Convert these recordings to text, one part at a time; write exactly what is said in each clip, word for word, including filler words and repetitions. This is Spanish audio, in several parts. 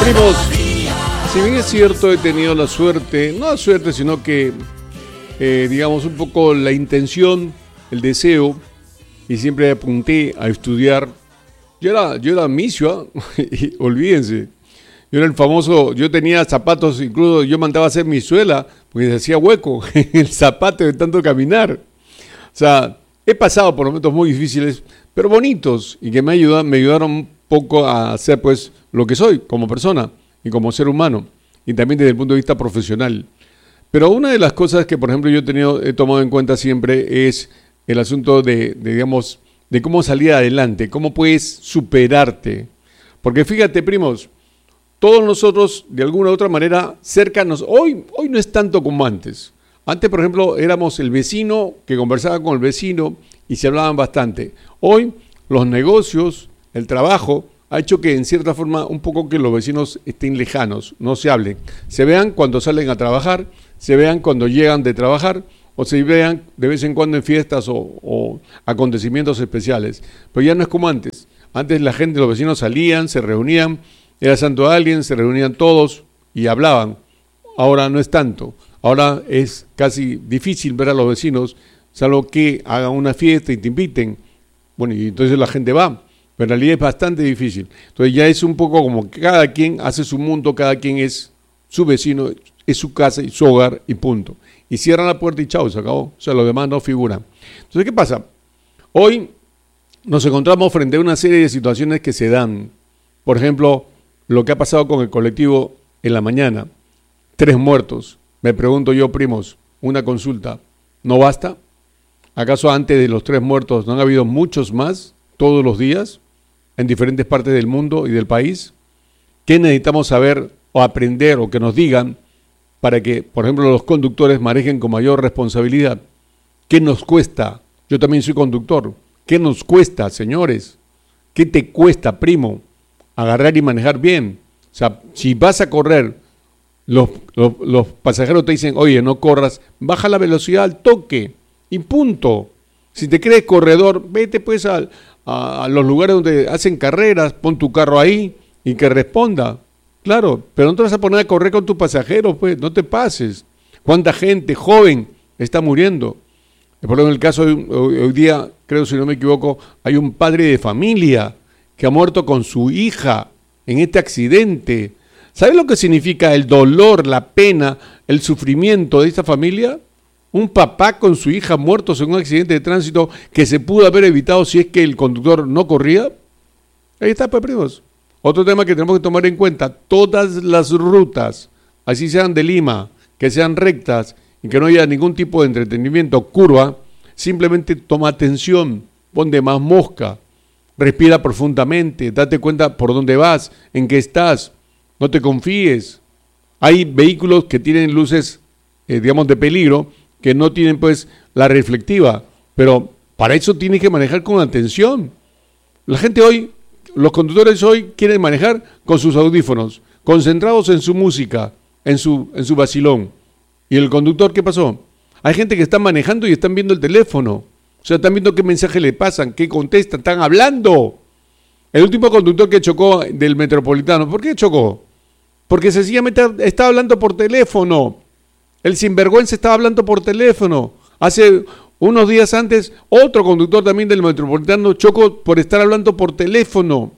Primos, si bien es cierto, he tenido la suerte, no la suerte, sino que, eh, digamos, un poco la intención, el deseo, y siempre apunté a estudiar. Yo era, yo era misio, ¿eh? Olvídense. Yo era el famoso, yo tenía zapatos, incluso yo mandaba a hacer mi suela, porque se hacía hueco en el zapato de tanto caminar. O sea, he pasado por momentos muy difíciles, pero bonitos, y que me ayudan, me ayudaron un poco a ser, pues, lo que soy como persona y como ser humano, y también desde el punto de vista profesional. Pero una de las cosas que, por ejemplo, yo he, tenido, he tomado en cuenta siempre es el asunto de, de, digamos, de cómo salir adelante, cómo puedes superarte. Porque fíjate, primos, todos nosotros, de alguna u otra manera, cercanos, hoy, hoy no es tanto como antes. Antes, por ejemplo, éramos el vecino que conversaba con el vecino y se hablaban bastante. Hoy, los negocios, el trabajo, ha hecho que en cierta forma un poco que los vecinos estén lejanos, no se hablen. Se vean cuando salen a trabajar, se vean cuando llegan de trabajar, o se vean de vez en cuando en fiestas o, o acontecimientos especiales. Pero ya no es como antes. Antes la gente, los vecinos salían, se reunían, era santo de alguien, se reunían todos y hablaban. Ahora no es tanto. Ahora es casi difícil ver a los vecinos, salvo que hagan una fiesta y te inviten. Bueno, y entonces la gente va. Pero en realidad es bastante difícil. Entonces ya es un poco como que cada quien hace su mundo, cada quien es su vecino, es su casa y su hogar y punto. Y cierran la puerta y chao, se acabó. O sea, los demás no figuran. Entonces, ¿qué pasa? Hoy nos encontramos frente a una serie de situaciones que se dan. Por ejemplo, lo que ha pasado con el colectivo en la mañana. Tres muertos. Me pregunto yo, primos, una consulta. ¿No basta? ¿Acaso antes de los tres muertos no han habido muchos más todos los días en diferentes partes del mundo y del país? ¿Qué necesitamos saber o aprender o que nos digan para que, por ejemplo, los conductores manejen con mayor responsabilidad? ¿Qué nos cuesta? Yo también soy conductor. ¿Qué nos cuesta, señores? ¿Qué te cuesta, primo, agarrar y manejar bien? O sea, si vas a correr, los, los, los pasajeros te dicen, oye, no corras, baja la velocidad al toque y punto. Si te crees corredor, vete pues a, a, a los lugares donde hacen carreras, pon tu carro ahí y que responda. Claro, pero no te vas a poner a correr con tus pasajeros, pues, no te pases. ¿Cuánta gente joven está muriendo? Por ejemplo, en el caso de hoy, hoy día, creo si no me equivoco, hay un padre de familia que ha muerto con su hija en este accidente. ¿Sabes lo que significa el dolor, la pena, el sufrimiento de esta familia? Un papá con su hija muertos en un accidente de tránsito que se pudo haber evitado si es que el conductor no corría. Ahí está, pues, primos. Otro tema que tenemos que tomar en cuenta, todas las rutas, así sean de Lima, que sean rectas y que no haya ningún tipo de entretenimiento, curva, simplemente toma atención, ponte más mosca, respira profundamente, date cuenta por dónde vas, en qué estás, no te confíes. Hay vehículos que tienen luces, eh, digamos, de peligro, que no tienen pues la reflectiva, pero para eso tienes que manejar con atención. La gente hoy, los conductores hoy quieren manejar con sus audífonos, concentrados en su música, en su, en su vacilón. ¿Y el conductor qué pasó? Hay gente que está manejando y están viendo el teléfono, o sea, están viendo qué mensaje le pasan, qué contestan, están hablando. El último conductor que chocó del Metropolitano, ¿por qué chocó? Porque sencillamente estaba hablando por teléfono. El sinvergüenza estaba hablando por teléfono. Hace unos días antes, otro conductor también del Metropolitano chocó por estar hablando por teléfono.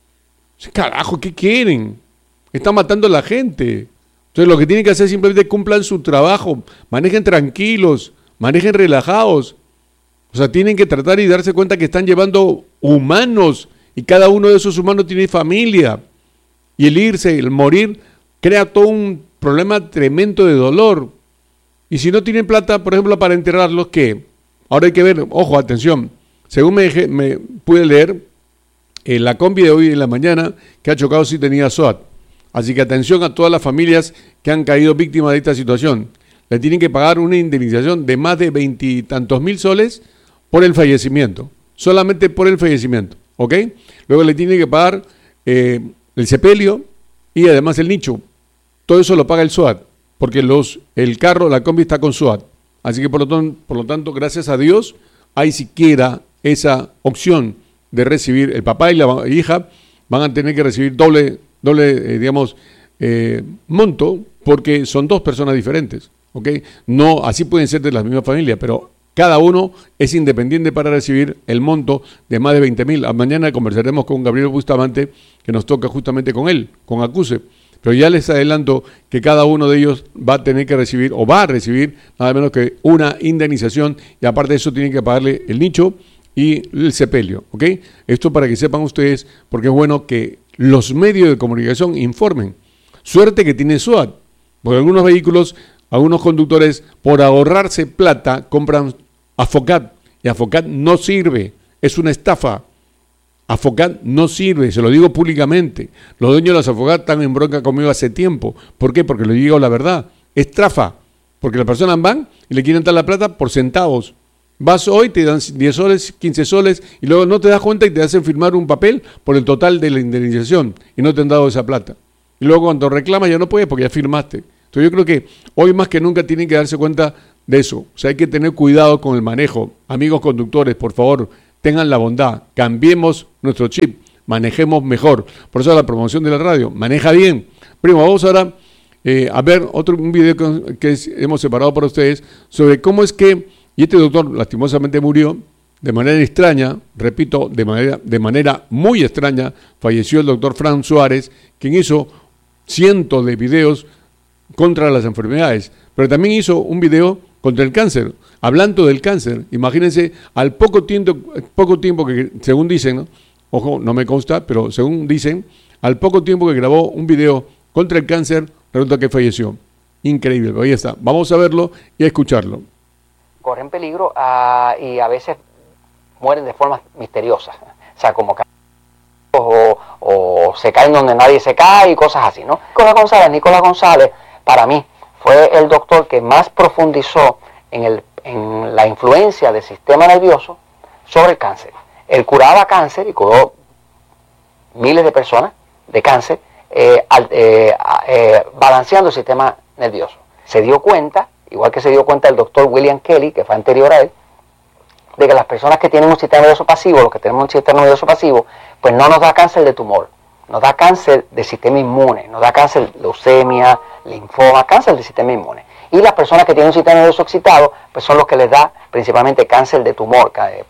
Carajo, ¿qué quieren? Están matando a la gente. Entonces lo que tienen que hacer es simplemente cumplan su trabajo, manejen tranquilos, manejen relajados. O sea, tienen que tratar y darse cuenta que están llevando humanos y cada uno de esos humanos tiene familia. Y el irse, el morir, crea todo un problema tremendo de dolor. Y si no tienen plata, por ejemplo, para enterrarlos, ¿qué? Ahora hay que ver, ojo, atención, según me, dejé, me pude leer, eh, la combi de hoy en la mañana que ha chocado sí tenía SOAT. Así que atención a todas las familias que han caído víctimas de esta situación. Le tienen que pagar una indemnización de más de veintitantos mil soles por el fallecimiento, solamente por el fallecimiento, ¿ok? Luego le tienen que pagar eh, el sepelio y además el nicho. Todo eso lo paga el SOAT, porque los, el carro, la combi está con SOAT. Así que por lo, ton, por lo tanto, gracias a Dios, hay siquiera esa opción de recibir, el papá y la hija van a tener que recibir doble, doble eh, digamos, eh, monto, porque son dos personas diferentes, ¿ok? No, así pueden ser de la misma familia, pero cada uno es independiente para recibir el monto de más de veinte mil. Mañana conversaremos con Gabriel Bustamante, que nos toca justamente con él, con Acuse. Pero ya les adelanto que cada uno de ellos va a tener que recibir, o va a recibir, nada menos que una indemnización, y aparte de eso tienen que pagarle el nicho y el sepelio, ¿ok? Esto para que sepan ustedes, porque es bueno que los medios de comunicación informen. Suerte que tiene SOAT, porque algunos vehículos, algunos conductores, por ahorrarse plata, compran Afocat, y Afocat no sirve, es una estafa. Afocat no sirve, se lo digo públicamente. Los dueños de las Afocat están en bronca conmigo hace tiempo. ¿Por qué? Porque les digo la verdad. Es trafa, porque las personas van y le quieren dar la plata por centavos. Vas hoy, te dan diez soles, quince soles, y luego no te das cuenta y te hacen firmar un papel por el total de la indemnización, y no te han dado esa plata. Y luego cuando reclamas ya no puedes porque ya firmaste. Entonces yo creo que hoy más que nunca tienen que darse cuenta de eso. O sea, hay que tener cuidado con el manejo. Amigos conductores, por favor, tengan la bondad, cambiemos nuestro chip, manejemos mejor. Por eso la promoción de la radio, maneja bien. Primo, vamos ahora eh, a ver otro un video que, que es, hemos separado para ustedes sobre cómo es que, y este doctor lastimosamente murió de manera extraña, repito, de manera, de manera muy extraña, falleció el doctor Fran Suárez, quien hizo cientos de videos contra las enfermedades, pero también hizo un video contra el cáncer, hablando del cáncer. Imagínense, al poco tiempo, poco tiempo que, según dicen, ¿no? Ojo, no me consta, pero según dicen, al poco tiempo que grabó un video contra el cáncer, resulta que falleció. Increíble, pero ahí está. Vamos a verlo y a escucharlo. Corren peligro uh, y a veces mueren de forma misteriosa, o sea, como o, o se caen donde nadie se cae y cosas así, ¿no? Nicolás González, Nicolás González, para mí, fue el doctor que más profundizó en, el, en la influencia del sistema nervioso sobre el cáncer. Él curaba cáncer y curó miles de personas de cáncer, eh, al, eh, eh, balanceando el sistema nervioso. Se dio cuenta, igual que se dio cuenta el doctor William Kelly, que fue anterior a él, de que las personas que tienen un sistema nervioso pasivo, los que tenemos un sistema nervioso pasivo, pues no nos da cáncer de tumor, nos da cáncer del sistema inmune, nos da cáncer de leucemia, linfoma, cáncer del sistema inmune. Y las personas que tienen un sistema nervioso excitado, pues son los que les da principalmente cáncer de tumor,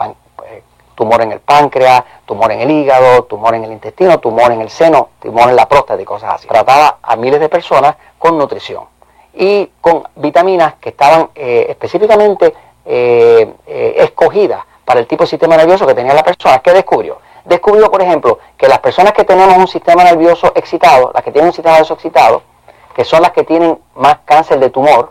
tumor en el páncreas, tumor en el hígado, tumor en el intestino, tumor en el seno, tumor en la próstata y cosas así. Trataba a miles de personas con nutrición y con vitaminas que estaban eh, específicamente eh, eh, escogidas para el tipo de sistema nervioso que tenía la persona. ¿Qué descubrió? Descubrió, por ejemplo, que las personas que tenemos un sistema nervioso excitado, las que tienen un sistema nervioso excitado, que son las que tienen más cáncer de tumor,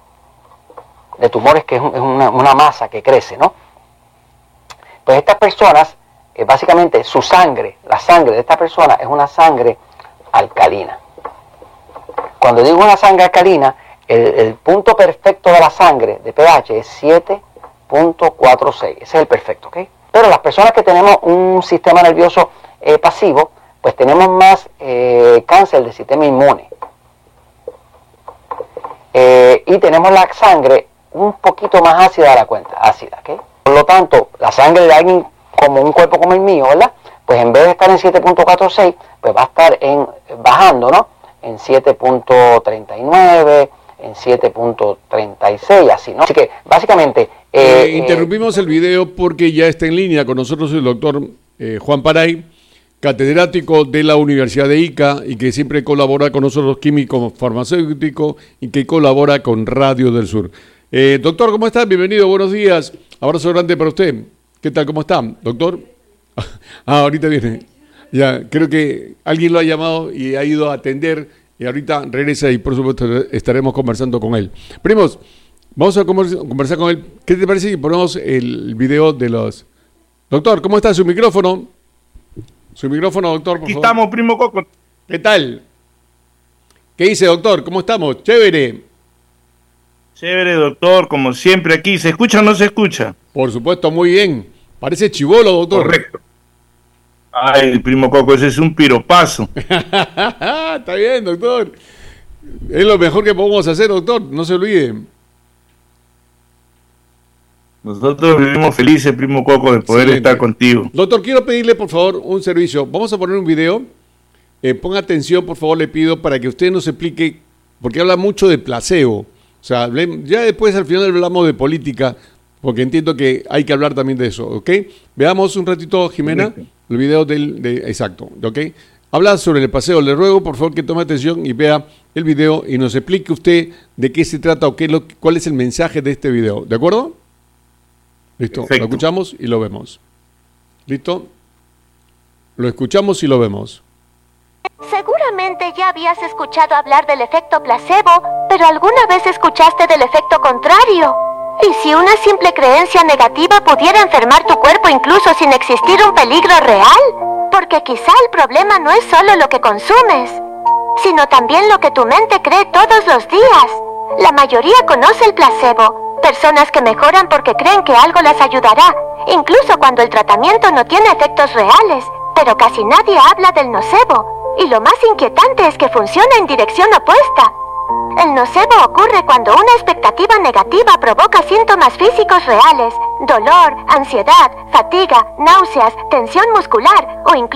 de tumores que es, un, es una, una masa que crece, ¿no? Pues estas personas, eh, básicamente su sangre, la sangre de esta persona es una sangre alcalina. Cuando digo una sangre alcalina, el, el punto perfecto de la sangre de pH es siete punto cuarenta y seis, ese es el perfecto, ¿ok? Pero las personas que tenemos un sistema nervioso eh, pasivo, pues tenemos más eh, cáncer del sistema inmune. Eh, y tenemos la sangre un poquito más ácida de la cuenta, ácida, ¿ok? Por lo tanto, la sangre de alguien como un cuerpo como el mío, ¿verdad? Pues en vez de estar en siete punto cuarenta y seis, pues va a estar en, bajando, ¿no? En siete punto treinta y nueve, en siete punto treinta y seis, así, ¿no? Así que, básicamente... Eh, eh, interrumpimos eh, el video porque ya está en línea con nosotros el doctor eh, Juan Paray, catedrático de la Universidad de Ica y que siempre colabora con nosotros, químico farmacéutico, y que colabora con Radio del Sur. Eh, doctor, ¿cómo está? Bienvenido, buenos días. Abrazo grande para usted. ¿Qué tal? ¿Cómo está, doctor? Ah, ahorita viene. Ya, creo que alguien lo ha llamado y ha ido a atender y ahorita regresa y por supuesto estaremos conversando con él. Primos, vamos a conversar con él. ¿Qué te parece si ponemos el video de los... Doctor, ¿cómo está su micrófono? Su micrófono, doctor, por Aquí favor. estamos, primo Coco. ¿Qué tal? ¿Qué dice, doctor? ¿Cómo estamos? Chévere. Chévere, doctor, como siempre aquí. ¿Se escucha o no se escucha? Por supuesto, muy bien. Parece chibolo, doctor. Correcto. Ay, primo Coco, ese es un piropazo. Está bien, doctor. Es lo mejor que podemos hacer, doctor. No se olviden. Nosotros vivimos felices, primo Coco, de poder Excelente. estar contigo. Doctor, quiero pedirle, por favor, un servicio. Vamos a poner un video eh, ponga atención, por favor, le pido, para que usted nos explique, porque habla mucho de placebo. O sea, ya después al final hablamos de política, porque entiendo que hay que hablar también de eso, ¿ok? Veamos un ratito, Jimena, el video del... De, exacto, ¿ok? Habla sobre el placebo. Le ruego, por favor, que tome atención y vea el video y nos explique usted de qué se trata o qué lo, cuál es el mensaje de este video, ¿de acuerdo? Listo, Perfecto. Lo escuchamos y lo vemos. ¿Listo? Lo escuchamos y lo vemos. Seguramente ya habías escuchado hablar del efecto placebo, pero ¿alguna vez escuchaste del efecto contrario? ¿Y si una simple creencia negativa pudiera enfermar tu cuerpo incluso sin existir un peligro real? Porque quizá el problema no es solo lo que consumes, sino también lo que tu mente cree todos los días. La mayoría conoce el placebo, personas que mejoran porque creen que algo las ayudará, incluso cuando el tratamiento no tiene efectos reales, pero casi nadie habla del nocebo, y lo más inquietante es que funciona en dirección opuesta. El nocebo ocurre cuando una expectativa negativa provoca síntomas físicos reales, dolor, ansiedad, fatiga, náuseas, tensión muscular o incluso